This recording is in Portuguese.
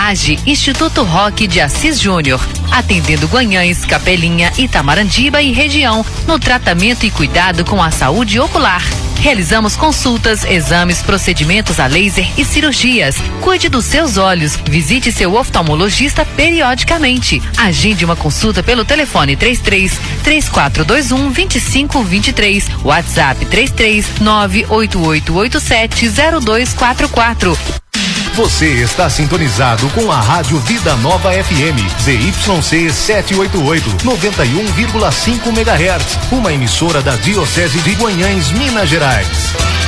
AGE, Instituto Roque de Assis Júnior, atendendo Guanhães, Capelinha, Itamarandiba e região, no tratamento e cuidado com a saúde ocular. Realizamos consultas, exames, procedimentos a laser e cirurgias. Cuide dos seus olhos. Visite seu oftalmologista periodicamente. Agende uma consulta pelo telefone 33-3421-2523. WhatsApp 33988870244. Você está sintonizado com a Rádio Vida Nova FM, ZYC 788, 91,5 MHz, uma emissora da Diocese de Guanhães, Minas Gerais.